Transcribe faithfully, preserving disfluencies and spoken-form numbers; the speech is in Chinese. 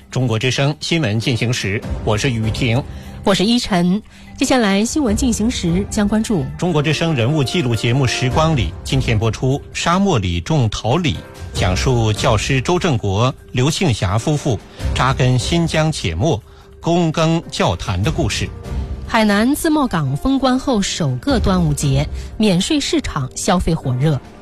中国之声新闻进行时，我是雨婷， 我是依晨。接下来新闻进行时将关注中国之声人物记录节目《时光里》，今天播出沙漠里种桃李，讲述教师周正国、刘庆霞夫妇扎根新疆且末、躬耕教坛的故事。 海南自贸港封关后首个端午节，免税市场消费火热。